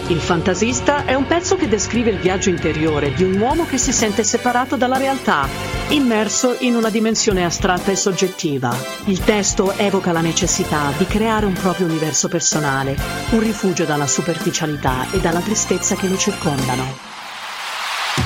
Il Fantasista è un pezzo che descrive il viaggio interiore di un uomo che si sente separato dalla realtà, immerso in una dimensione astratta e soggettiva. Il testo evoca la necessità di creare un proprio universo personale, un rifugio dalla superficialità e dalla tristezza che lo circondano.